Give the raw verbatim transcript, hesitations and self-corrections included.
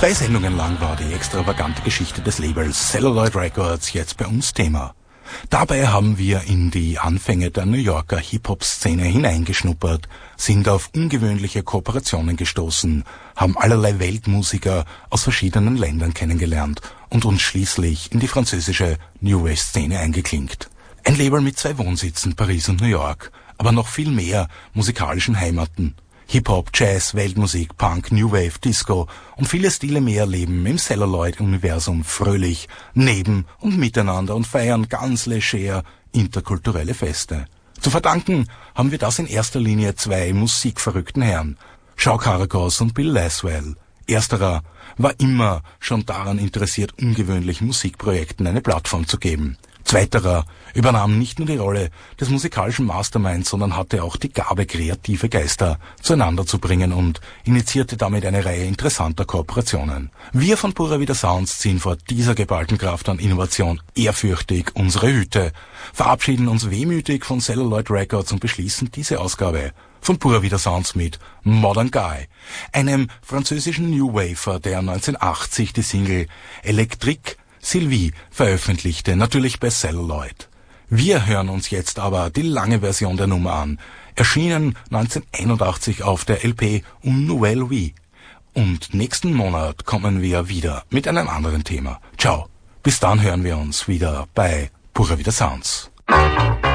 Zwei Sendungen lang war die extravagante Geschichte des Labels Celluloid Records jetzt bei uns Thema. Dabei haben wir in die Anfänge der New Yorker Hip-Hop-Szene hineingeschnuppert, sind auf ungewöhnliche Kooperationen gestoßen, haben allerlei Weltmusiker aus verschiedenen Ländern kennengelernt und uns schließlich in die französische New Wave-Szene eingeklinkt. Ein Label mit zwei Wohnsitzen, Paris und New York, aber noch viel mehr musikalischen Heimaten. Hip-Hop, Jazz, Weltmusik, Punk, New Wave, Disco und viele Stile mehr leben im Celluloid-Universum fröhlich neben und miteinander und feiern ganz leger interkulturelle Feste. Zu verdanken haben wir das in erster Linie zwei musikverrückten Herren, Shaw Caragos und Bill Laswell. Ersterer war immer schon daran interessiert, ungewöhnlichen Musikprojekten eine Plattform zu geben. Zweiterer übernahm nicht nur die Rolle des musikalischen Masterminds, sondern hatte auch die Gabe, kreative Geister zueinander zu bringen und initiierte damit eine Reihe interessanter Kooperationen. Wir von Pura Vida Sounds ziehen vor dieser geballten Kraft an Innovation ehrfürchtig unsere Hüte, verabschieden uns wehmütig von Celluloid Records und beschließen diese Ausgabe von Pura Vida Sounds mit Modern Guy, einem französischen New Wafer, der neunzehnhundertachtzig die Single Electrique Sylvie veröffentlichte, natürlich bei Celluloid. Wir hören uns jetzt aber die lange Version der Nummer an, erschienen neunzehnhunderteinundachtzig auf der L P Un Nouvel Vie. Und nächsten Monat kommen wir wieder mit einem anderen Thema. Ciao, bis dann hören wir uns wieder bei Pura Vida Sounds.